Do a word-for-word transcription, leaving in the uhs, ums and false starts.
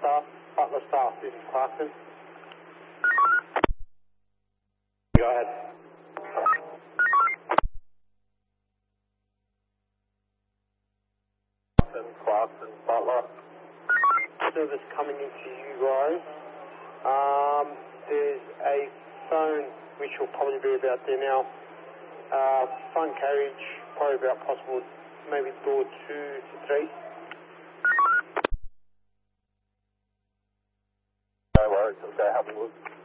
staff, Butler staff, this is Clarkson. Go ahead. Clarkson, Butler. Service coming into you guys. Um, there's a phone which will probably be about there now. Uh, front carriage, probably about possible, maybe door two to three. No worries, okay, have a look.